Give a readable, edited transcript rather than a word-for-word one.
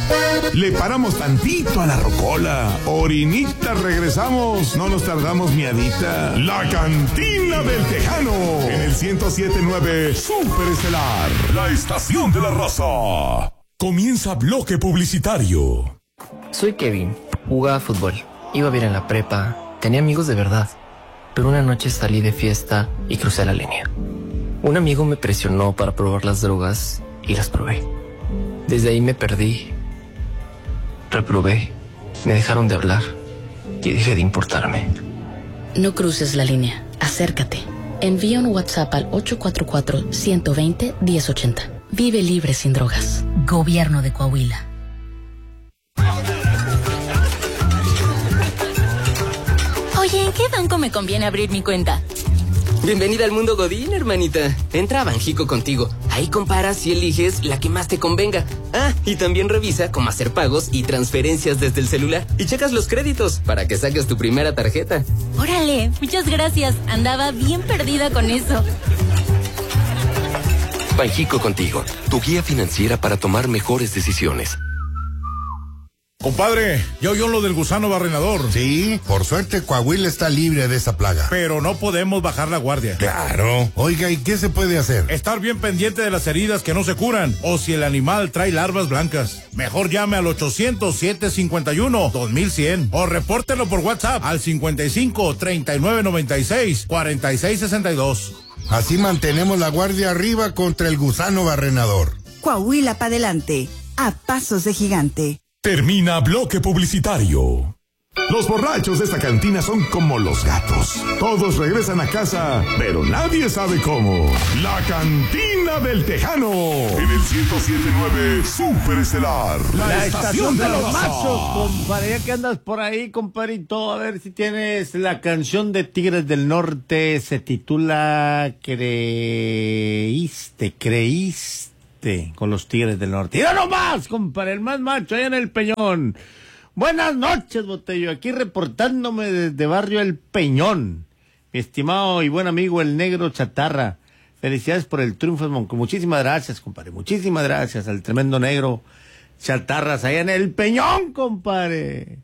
Le paramos tantito a la rocola. Orinita, regresamos. No nos tardamos, miadita. La Cantina del Tejano. En el 107.9 Super Estelar. La estación de la raza. Comienza bloque publicitario. Soy Kevin. Jugaba fútbol. Iba bien en la prepa. Tenía amigos de verdad. Pero una noche salí de fiesta y crucé la línea. Un amigo me presionó para probar las drogas y las probé. Desde ahí me perdí. Reprobé. Me dejaron de hablar y dejé de importarme. No cruces la línea. Acércate. Envía un WhatsApp al 844-120-1080. Vive libre sin drogas. Gobierno de Coahuila. Oye, ¿en qué banco me conviene abrir mi cuenta? Bienvenida al mundo Godín, hermanita. Entra a Banjico Contigo. Ahí comparas y eliges la que más te convenga. Ah, y también revisa cómo hacer pagos y transferencias desde el celular. Y checas los créditos para que saques tu primera tarjeta. Órale, muchas gracias. Andaba bien perdida con eso. Banjico Contigo, tu guía financiera para tomar mejores decisiones. Compadre, ¿ya oyó lo del gusano barrenador? Sí, por suerte Coahuila está libre de esa plaga. Pero no podemos bajar la guardia. Claro. Oiga, ¿y qué se puede hacer? Estar bien pendiente de las heridas que no se curan, o si el animal trae larvas blancas. Mejor llame al 800-751-2100 o repórtelo por WhatsApp al 55-3996-4662. Así mantenemos la guardia arriba contra el gusano barrenador. Coahuila para adelante, a pasos de gigante. Termina bloque publicitario. Los borrachos de esta cantina son como los gatos. Todos regresan a casa, pero nadie sabe cómo. La Cantina del Tejano. En el 107.9 Super Estelar. La estación de los machos, compadre. Ya que andas por ahí, compadrito, a ver si tienes la canción de Tigres del Norte. Se titula Creíste con los Tigres del Norte. ¡Mira nomás, compadre! El más macho allá en el Peñón. Buenas noches, Botello. Aquí reportándome desde Barrio El Peñón. Mi estimado y buen amigo el Negro Chatarra. Felicidades por el triunfo, Monco. Muchísimas gracias, compadre. Muchísimas gracias al tremendo Negro Chatarras allá en El Peñón, compadre.